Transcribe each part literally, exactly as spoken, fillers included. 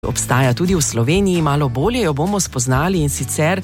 Obstaja tudi v Sloveniji, malo bolje jo bomo spoznali in sicer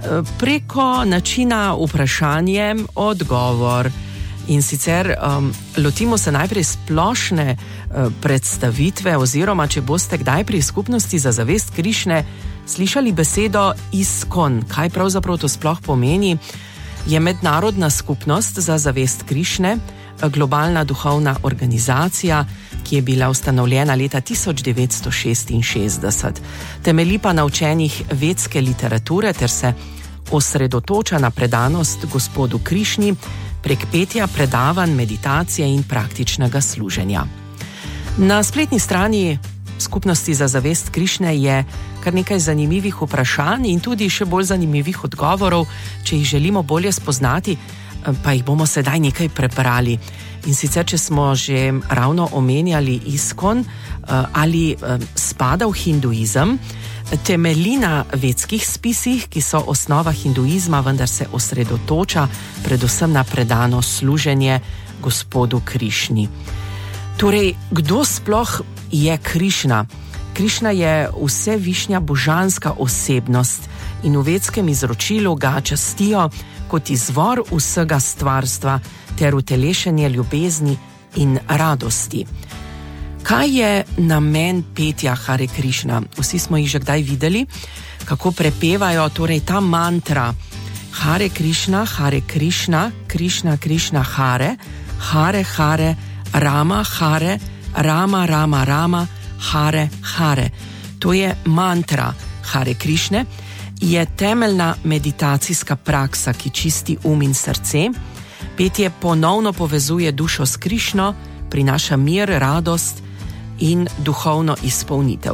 preko načina vprašanje-odgovor. In sicer um, lotimo se najprej splošne uh, predstavitve oziroma, če boste kdaj pri skupnosti za zavest Krišne slišali besedo ISKCON. Kaj pravzaprav to sploh pomeni? Je mednarodna skupnost za zavest Krišne, globalna duhovna organizacija, ki je bila ustanovljena leta tisoč devetsto šestinšestdeset. Temelji pa na učenjih vedske literature ter se osredotoča na predanost Gospodu Krišni prek petja, predavanj, meditacije in praktičnega služenja. Na spletni strani skupnosti za zavest Krišne je kar nekaj zanimivih vprašanj in tudi še bolj zanimivih odgovorov. Če jih želimo bolje spoznati, pa jih bomo sedaj nekaj prebrali. In sicer, če smo že ravno omenjali ISKCON, ali spada v hinduizem, temelji na vedskih spisih, ki so osnova hinduizma, vendar se osredotoča predvsem na predano služenje Gospodu Krišni. Torej, kdo sploh je Krišna? Krišna je vsevišnja božanska osebnost in v vedskem izročilu ga častijo kot izvor vsega stvarstva ter utelešenje ljubezni in radosti. Kaj je namen petja Hare Krišna? Vsi smo jih že kdaj videli, kako prepevajo torej ta mantra Hare Krišna, Hare Krišna, Krišna, Krišna, Hare, Hare, Hare, Rama, Hare, Rama, Rama, Rama, Hare, Hare. To je mantra Hare Krišne, je temeljna meditacijska praksa, ki čisti um in srce. Petje ponovno povezuje dušo s Krišno, prinaša mir, radost in duhovno izpolnitev.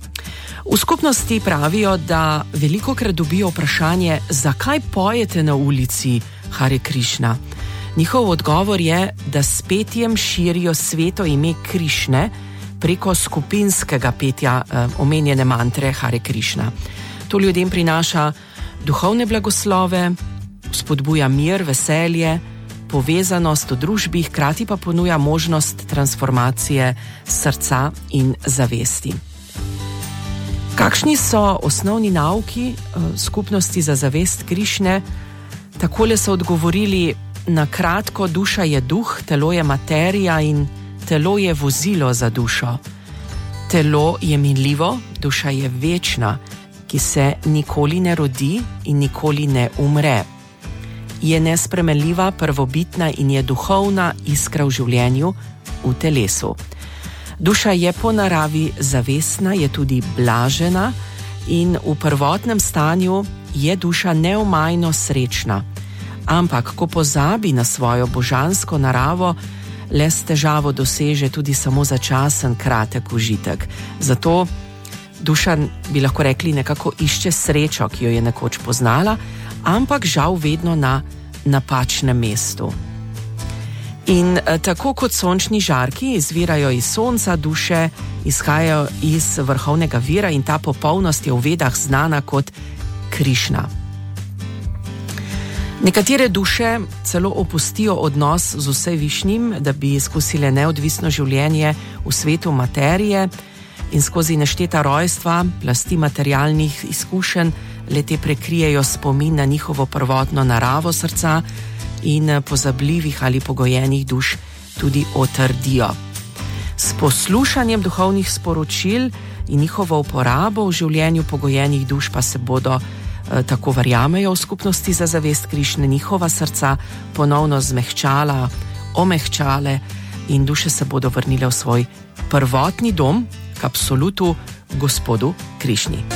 V skupnosti pravijo, da velikokrat dobijo vprašanje, zakaj pojete na ulici Hare Krišna. Njihov odgovor je, da s petjem širijo sveto ime Krišne preko skupinskega petja eh, omenjene mantre Hare Krišna. To ljudem prinaša duhovne blagoslove, spodbuja mir, veselje, povezanost v družbi, hkrati pa ponuja možnost transformacije srca in zavesti. Kakšni so osnovni nauki skupnosti za zavest Krišne? Takole so odgovorili na kratko: duša je duh, telo je materija in telo je vozilo za dušo. Telo je minljivo, duša je večna, ki se nikoli ne rodi in nikoli ne umre. Je nespremenljiva, prvobitna in je duhovna iskra v življenju, v telesu. Duša je po naravi zavestna, je tudi blažena in v prvotnem stanju je duša neomajno srečna. Ampak, ko pozabi na svojo božansko naravo, le s težavo doseže tudi samo začasen kratek užitek. Zato duša, bi lahko rekli, nekako išče srečo, ki jo je nekoč poznala, ampak žal vedno na napačnem mestu. In tako kot sončni žarki izvirajo iz sonca, duše izhajajo iz vrhovnega vira in ta popolnost je v vedah znana kot Krišna. Nekatere duše celo opustijo odnos z vsevišnjim, da bi izkusile neodvisno življenje v svetu materije in skozi nešteta rojstva, plasti materialnih izkušenj, le-te prekrijejo spomin na njihovo prvotno naravo srca in pozabljivih ali pogojenih duš tudi otrdijo. S poslušanjem duhovnih sporočil in njihovo uporabo v življenju pogojenih duš pa se bodo, tako verjamejo v skupnosti za zavest Krišne, njihova srca ponovno zmehčala, omehčale in duše se bodo vrnile v svoj prvotni dom, k absolutu Gospodu Krišni.